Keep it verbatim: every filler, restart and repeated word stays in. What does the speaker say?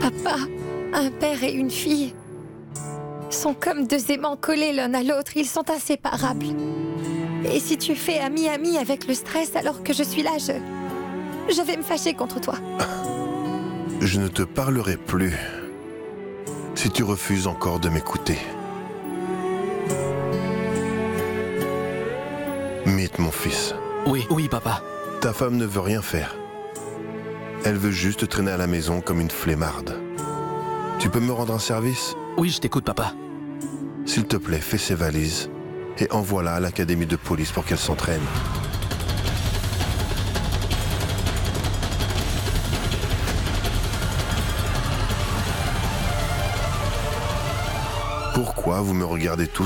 Papa, un père et une fille sont comme deux aimants collés l'un à l'autre. Ils sont inséparables. Et si tu fais ami-ami avec le stress alors que je suis là, je... je vais me fâcher contre toi. Je ne te parlerai plus si tu refuses encore de m'écouter. Mythe, mon fils. Oui, oui, papa. Ta femme ne veut rien faire. Elle veut juste traîner à la maison comme une flemmarde. Tu peux me rendre un service? Oui, je t'écoute, papa. S'il te plaît, fais ses valises et envoie-la à l'académie de police pour qu'elle s'entraîne. Pourquoi vous me regardez tous comme ça ?